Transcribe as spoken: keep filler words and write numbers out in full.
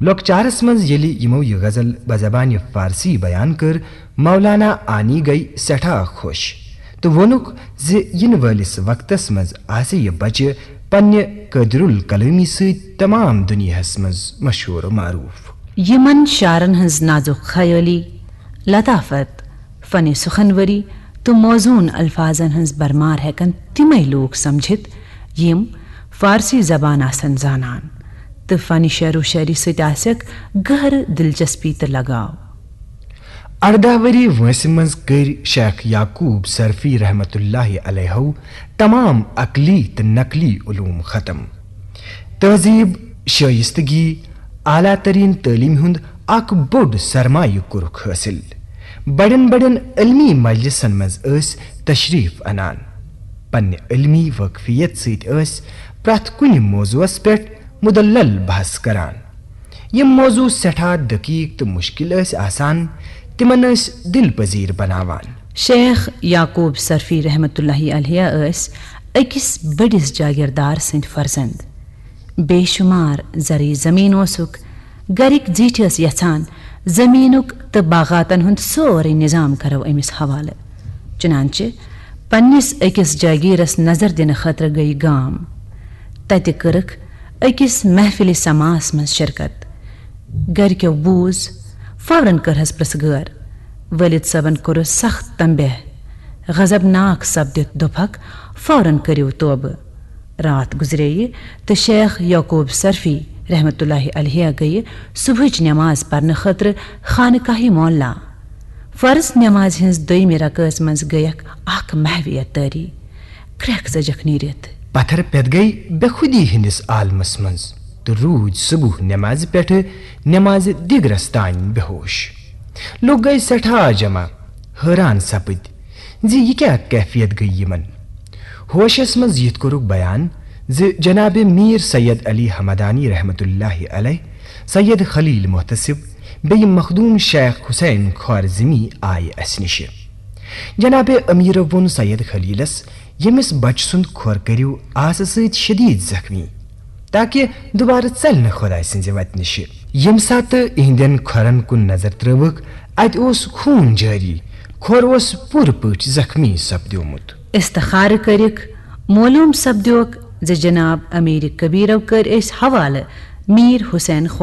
لۄکچارس منٛز ییٚلہِ یِمو یہِ غزل بزبانہِ فارسی بیان کٔر مولانا آنی گٔیہِ سٮ۪ٹھاہ خۄش تہٕ ووٚنُکھ زِ یِنہٕ وٲلِس وقتس منٛز آسہِ یہِ بچہِ پننہِ قٲدرالکلٲمی سۭتۍ تمام دُنیاہس منٛز مشہوٗر و معروٗف. یِمن شعرن ہٕنٛز نازُک خیٲلی، لطافت، فن سُخنوری تہٕ موزوٗن الفاظن ہٕنٛز برمار ہٮ۪کن تِمے لوٗکھ سمجھِتھ یِم فارسی زبان آسن زانان تہٕ فن شعر و شاعری سۭتۍ آسٮ۪کھ گہرٕ دلچسپی تہٕ لگاو. اردہ ؤری وٲنٛسہِ منٛز کٔرۍ شیخ یعقوب سرفی رحمتہ اللہ علیہ تمام عقلی تہٕ نقلی علوم ختم. تہذیب، شائستگی، اعلیٰ ترین تعلیٖم ہُنٛد اکھ بوٚڑ سرمایہ کوٚرُکھ حٲصِل. بڑٮ۪ن بڑٮ۪ن علمی مجلسن منٛز ٲسۍ تشریٖف انان. پننہِ علمی وٲقفیت سۭتۍ ٲسۍ پرٛٮ۪تھ کُنہِ موضوعس پٮ۪ٹھ مدلل بحث کران. یِم موضوع سٮ۪ٹھاہ دقیٖق تہٕ مُشکِل ٲسۍ آسان تِمن ٲسۍ دل پذیٖر بناوان. شیخ یعقوب سرفی رحمتہ اللہ علیہ ٲسۍ أکِس بٔڑِس جاگیردار سٕنٛدۍ فرزند. بے شُمار زرعی زمیٖن اوسُکھ. گرِکۍ زیٖٹھۍ ٲسۍ یژھان زمیٖنُک تہٕ باغاتن ہُنٛد سورُے نظام کرو أمِس حوالہٕ. چُنانچہِ پننِس أکِس جاگیٖرس نظر دِنہٕ خٲطرٕ گٔیہِ گام. تتہِ کٔرٕکھ أکِس محفلہِ سماعس منٛز شرکت. گرِکیو بوٗز، فوراً کٔرہس پرژھگٲر. والد صٲبن کوٚرُس سخت تنبیہ. غضبناک سپدِتھ دوٚپہکھ فوراً کٔرِو توبہٕ. راتھ گُزرییہِ تہٕ شیخ یعقوب سرفی رحمتہ اللہ علیہ گٔیہِ صبحٕچ نٮ۪ماز پرنہٕ خٲطرٕ خانقاہِ معلیٰ. فرض نٮ۪مازِ ہٕنٛز دوٚیمہِ رکٲژ منٛز گٔیکھ اکھ محویت تٲری. کرٛٮ۪کھ ژٔجکھ نیٖرِتھ. پتھر پٮ۪تھ گٔیہِ بے خودی ہٕنٛدِس عالمس منٛز تہٕ روٗدۍ صبح نٮ۪مازِ پٮ۪ٹھٕ نٮ۪مازِ دِگرس تانۍ بے ہوش. لُکھ گٔیہِ سٮ۪ٹھاہ جمع، حٲران سپٕدۍ زِ یہِ کیٛاہ کیفیت گٔیہِ یِمن. ہوشس منٛز یِتھ کوٚرُکھ بیان زِ جناب میٖر سید علی حمدانی رحمتہ اللہ علیہ، سید خلیل محتسب بیٚیہِ مخدوٗم شیخ حُسین خوارزمی آیہِ اسہِ نِشہِ. جناب امیٖرو ووٚن سید خلیلس ییٚمِس بچہٕ سُنٛد کھۄر کٔرِو آسہٕ سۭتۍ شدیٖد زخمی تاکہِ دُبارٕ ژلہِ نہٕ خۄداے سٕنٛزِ وتہِ نِشہِ. ییٚمہِ ساتہٕ یِہنٛدٮ۪ن کھۄرن کُن نظر ترٲوٕکھ اتہِ اوس خوٗن جٲری. کھۄر اوس پوٗرٕ پٲٹھۍ زخمی سپدیومُت. استخارٕ کٔرِکھ معلوٗم سپدیوکھ زِ جناب امیٖر کبیٖرو کٔرۍ أسۍ حوالہٕ میٖر حُسین